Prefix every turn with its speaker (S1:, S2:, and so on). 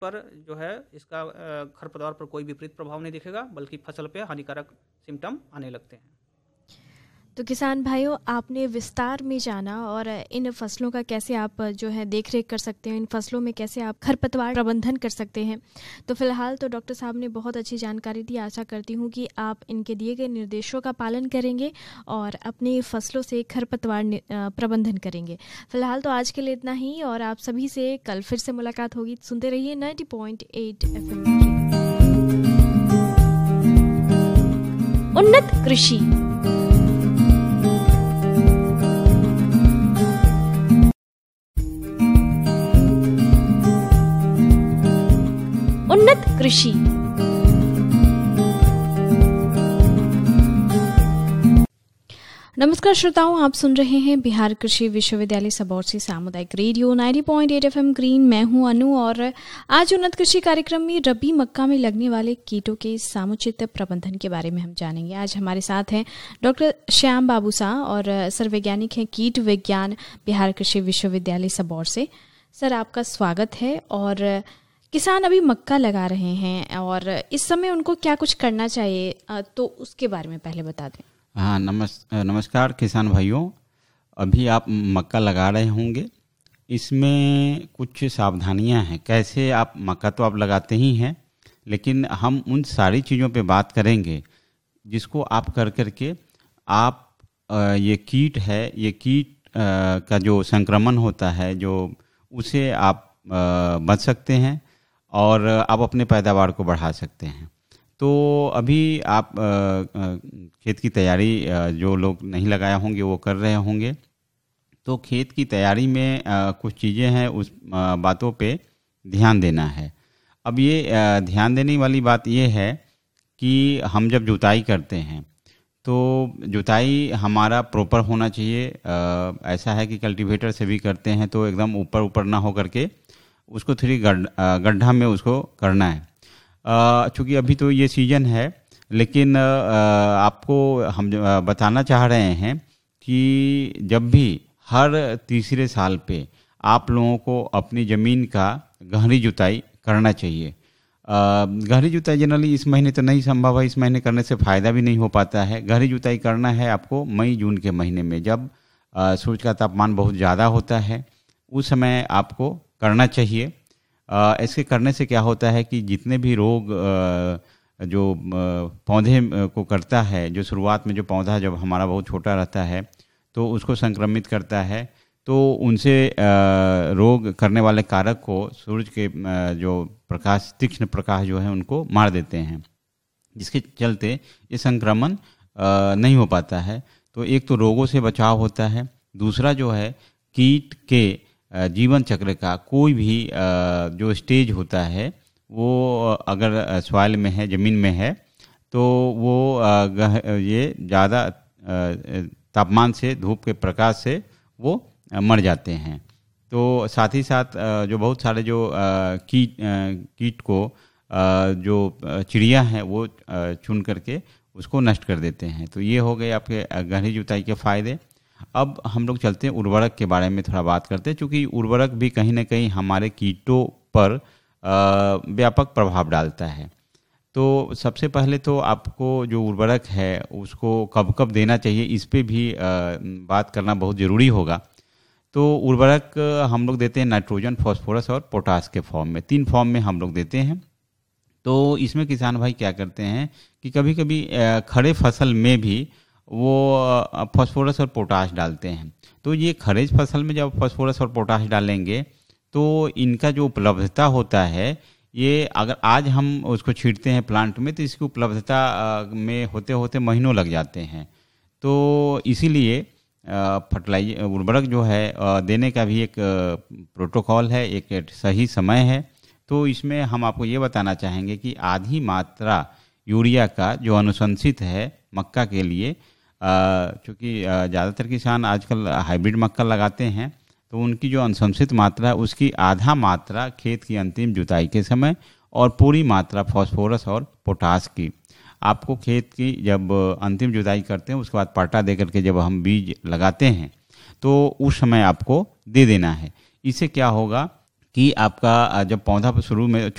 S1: पर जो है इसका खरपतवार पर कोई विपरीत प्रभाव नहीं दिखेगा, बल्कि फसल पे हानिकारक सिम्टम आने लगते हैं।
S2: तो किसान भाइयों, आपने विस्तार में जाना और इन फसलों का कैसे आप जो है देख रेख कर सकते हैं, इन फसलों में कैसे आप खरपतवार प्रबंधन कर सकते हैं। तो फिलहाल तो डॉक्टर साहब ने बहुत अच्छी जानकारी दी। आशा करती हूँ कि आप इनके दिए गए निर्देशों का पालन करेंगे और अपनी फसलों से खरपतवार प्रबंधन करेंगे। फिलहाल तो आज के लिए इतना ही, और आप सभी से कल फिर से मुलाकात होगी। सुनते रहिए 90.8 FM। उन्नत कृषि। उन्नत कृषि। नमस्कार श्रोताओं, आप सुन रहे हैं बिहार कृषि विश्वविद्यालय सबौर से सामुदायिक रेडियो 90.8 FM ग्रीन। मैं हूं अनु, और आज उन्नत कृषि कार्यक्रम में रबी मक्का में लगने वाले कीटों के समुचित प्रबंधन के बारे में हम जानेंगे। आज हमारे साथ हैं डॉक्टर श्याम बाबू शाह, और सर वैज्ञानिक हैं कीट विज्ञान बिहार कृषि विश्वविद्यालय सबौर से। सर, आपका स्वागत है। और किसान अभी मक्का लगा रहे हैं और इस समय उनको क्या कुछ करना चाहिए, तो उसके बारे में पहले बता दें।
S3: हाँ, नमस्कार किसान भाइयों। अभी आप मक्का लगा रहे होंगे, इसमें कुछ सावधानियां हैं। कैसे आप मक्का तो आप लगाते ही हैं, लेकिन हम उन सारी चीज़ों पे बात करेंगे जिसको आप कर करके आप ये कीट है, ये कीट का जो संक्रमण होता है, जो उसे आप बच सकते हैं और आप अपने पैदावार को बढ़ा सकते हैं। तो अभी आप खेत की तैयारी, जो लोग नहीं लगाया होंगे वो कर रहे होंगे। तो खेत की तैयारी में कुछ चीज़ें हैं, उस बातों पे ध्यान देना है। अब ये ध्यान देने वाली बात ये है कि हम जब जुताई करते हैं तो जुताई हमारा प्रॉपर होना चाहिए। ऐसा है कि कल्टीवेटर से भी करते हैं तो एकदम ऊपर ऊपर ना हो करके उसको थोड़ी गड्ढा में उसको करना है। चूँकि अभी तो ये सीजन है, लेकिन आपको हम बताना चाह रहे हैं कि जब भी हर तीसरे साल पे आप लोगों को अपनी ज़मीन का गहरी जुताई करना चाहिए। गहरी जुताई जनरली इस महीने तो नहीं संभव है, इस महीने करने से फ़ायदा भी नहीं हो पाता है। गहरी जुताई करना है आपको मई जून के महीने में, जब सूरज का तापमान बहुत ज़्यादा होता है, उस समय आपको करना चाहिए। ऐसे करने से क्या होता है कि जितने भी रोग जो पौधे को करता है, जो शुरुआत में जो पौधा जब हमारा बहुत छोटा रहता है तो उसको संक्रमित करता है, तो उनसे रोग करने वाले कारक को सूरज के जो प्रकाश, तीक्ष्ण प्रकाश जो है उनको मार देते हैं, जिसके चलते ये संक्रमण नहीं हो पाता है। तो एक तो रोगों से बचाव होता है, दूसरा जो है कीट के जीवन चक्र का कोई भी जो स्टेज होता है वो अगर सॉइल में है, ज़मीन में है, तो वो ये ज़्यादा तापमान से, धूप के प्रकाश से वो मर जाते हैं। तो साथ ही साथ जो बहुत सारे जो कीट को जो चिड़िया हैं वो चुन करके उसको नष्ट कर देते हैं। तो ये हो गए आपके गहरी जुताई के फ़ायदे। अब हम लोग चलते हैं उर्वरक के बारे में थोड़ा बात करते हैं, क्योंकि उर्वरक भी कहीं ना कहीं हमारे कीटों पर व्यापक प्रभाव डालता है। तो सबसे पहले तो आपको जो उर्वरक है उसको कब कब देना चाहिए, इस पे भी बात करना बहुत ज़रूरी होगा। तो उर्वरक हम लोग देते हैं नाइट्रोजन, फास्फोरस और पोटास के फॉर्म में, 3 फॉर्म में हम लोग देते हैं। तो इसमें किसान भाई क्या करते हैं कि कभी कभी खड़े फसल में भी वो फास्फोरस और पोटाश डालते हैं। तो ये खरीफ फसल में जब फास्फोरस और पोटाश डालेंगे तो इनका जो उपलब्धता होता है, ये अगर आज हम उसको छींटते हैं प्लांट में तो इसकी उपलब्धता में होते होते महीनों लग जाते हैं। तो इसीलिए फर्टिलाइजर, उर्वरक जो है देने का भी एक प्रोटोकॉल है, एक सही समय है। तो इसमें हम आपको ये बताना चाहेंगे कि आधी मात्रा यूरिया का जो अनुशंसित है मक्का के लिए, चूँकि ज़्यादातर किसान आजकल हाइब्रिड मक्का लगाते हैं, तो उनकी जो अनुशंसित मात्रा है उसकी आधा मात्रा खेत की अंतिम जुताई के समय और पूरी मात्रा फास्फोरस और पोटास की आपको खेत की जब अंतिम जुताई करते हैं उसके बाद पाटा दे करके जब हम बीज लगाते हैं तो उस समय आपको दे देना है। इससे क्या होगा कि आपका जब पौधा शुरू में